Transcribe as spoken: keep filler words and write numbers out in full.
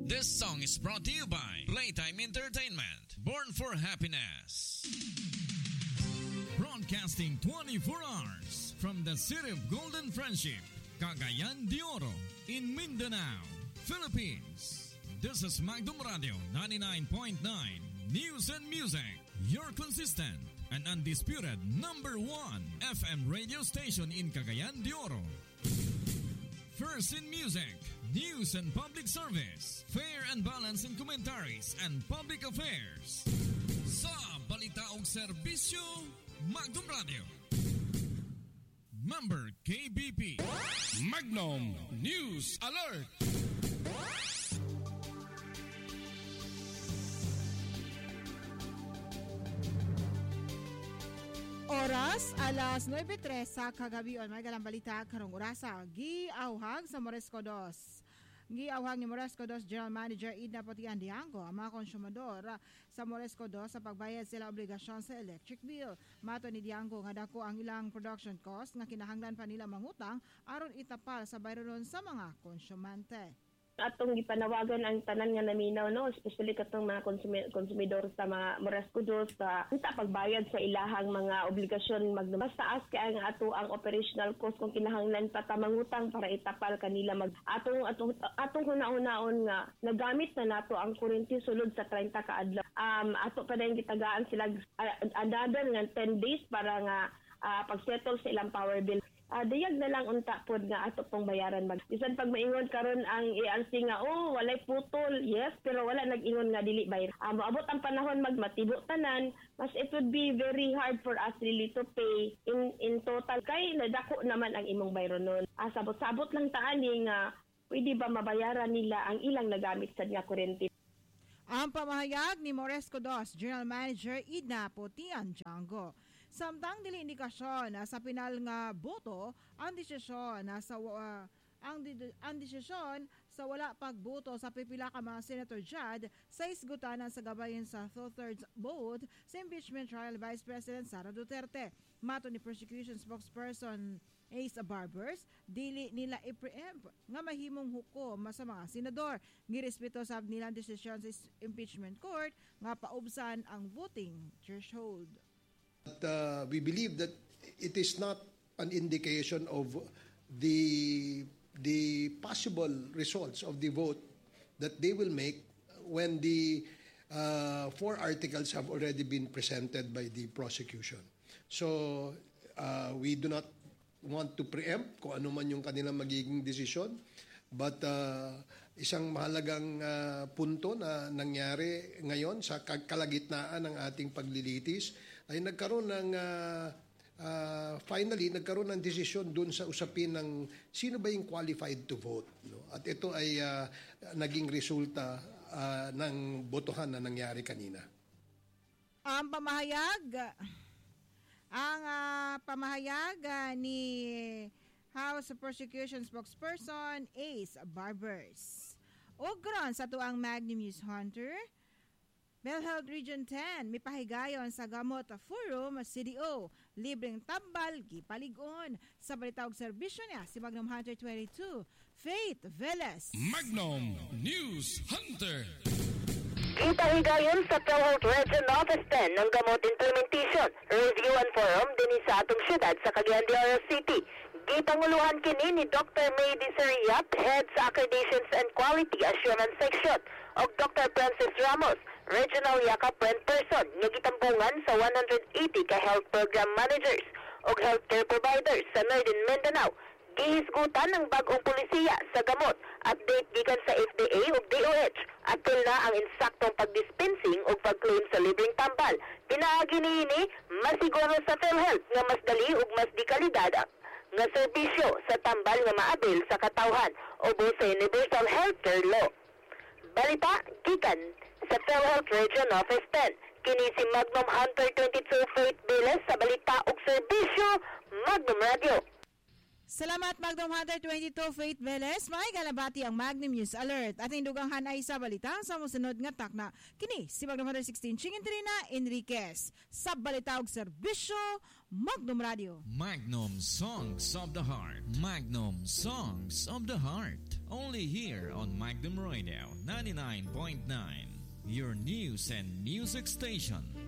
This song is brought to you by Playtime Entertainment. Born for Happiness. Broadcasting twenty-four hours from the city of Golden Friendship, Cagayan de Oro, in Mindanao, Philippines. This is Magdum Radio ninety-nine point nine News and Music, your consistent and undisputed number one F M radio station in Cagayan de Oro. First in music, news and public service, fair and balanced in commentaries and public affairs. Sa balita ug serbisyo, Magdum Radio. Member K B P. Magnum News Alert. Oras, alas nueve tres sa kagabion. May galang balita karong orasa. Giawhag sa Moresco dos. Giawhag ni Moresco dos General Manager Edna Potian Diango ang mga konsumador sa Moresco dos sa pagbayad sila obligasyon sa electric bill. Mato ni Diango nga dako ang ilang production cost nga kinahanglan pa nila mangutang aron itapal sa bayranon sa mga konsumante. Atong gipanawagan ang tanan nga naminaw, no, especially katong mga konsumi- konsumidor sa mga Moresco dos sa unta pagbayad sa ilahang mga obligasyon magno mas taas kay ang ato ang operational cost kung kinahanglan pa ta mangutang para itapal kanila mag atong atong atong hunaon-hunaon nga nagamit na nato ang kuryente sulod sa thirty ka adlaw. Um ato pa din gitagaan sila uh, another nga ten days para nga uh, pag-settle sa ilang power bill. Uh, dayag na lang unta pod nga ato pong bayaran mag. Bisan pag maingon karon ang E R C nga oh walay putol, yes, pero wala nag-ingon nga dili bayar. Um, abot ang panahon magmatibo tanan, mas it would be very hard for us really to pay in in total kay nadako naman ang imong bayron nun. Ah, sabot-sabot lang taani nga pwede ba mabayaran nila ang ilang nagamit sa nga kuryente. Ang pamahayag ni Moresco dos General Manager Edna Potian Diango. Samtang dili indikasyon na sa pinal nga boto ang desisyon na sa uh, ang, ang desisyon sa wala pagboto sa pipila ka mga Senator Jad sa isgutanan sa gabayan sa two-thirds vote sa impeachment trial Vice President Sara Duterte. Mato ni prosecution spokesperson Ace Barbers, dili nila i-preempt nga mahimong hukom sa mga senador. Girespeto sab nila ang desisyon sa impeachment court nga paubsan ang voting threshold. But, uh, we believe that it is not an indication of the the possible results of the vote that they will make when the uh, four articles have already been presented by the prosecution. So uh, we do not want to preempt kung ano man yung kanilang magiging desisyon. But uh, isang mahalagang uh, punto na nangyari ngayon sa kalagitnaan ng ating paglilitis ay nagkaroon ng uh, uh, finally nagkaroon ng desisyon dun sa usapin ng sino ba yung qualified to vote, no? At ito ay uh, naging resulta uh, ng botohan na nangyari kanina. Ang pamahayag ang uh, pamahayag uh, ni House Prosecution Spokesperson Ace Barbers. Ogron sa tuang Magnum News Hunter, PhilHealth Region ten, mipahigayon sa Gamot Forum C D O, libreng tambal, gipaligon. Sa balita og serbisyo niya, si Magnum Hunter twenty-two, Faith Velez. Magnum News Hunter. Ipahigayon sa PhilHealth Region Office ten ng Gamot Implementation, Review and Forum din sa atong syudad sa Cagayan de Oro City. Gipanguluhan kini ni Doctor May Disariat, Head sa Accreditations and Quality Assurance Section, o Doctor Francis Ramos, Regional Yakap Point Person, nga gitampungan sa one hundred eighty ka health program managers o healthcare providers sa Northern Mindanao. Gihisgutan ng bagong polisiya sa gamot, update gikan sa F D A o D O H, at na ang insaktong pagdispensing o pag-claim sa libreng tambal. Pinaagi niini, masiguro sa PhilHealth nga mas dali ug mas di kalidad nga serbisyo sa tambal nga maabil sa katawhan o sa Universal Healthcare Law. Balita gikan sa PhilHealth Region Office ten. Kini si Magnum Hunter twenty-two Faith Velez sa balita ug serbisyo Magnum Radio. Salamat Magnum Hunter twenty-two Faith Velez. May galabati ang Magnum News Alert. At indugang hanay sa balita sa musunod nga takna. Kini si Magnum Hunter sixteen Chingin Trina Enriquez. Sa balitaog serbisyo, Magnum Radio. Magnum Songs of the Heart. Magnum Songs of the Heart. Only here on Magnum Radio ninety-nine point nine. Your news and music station.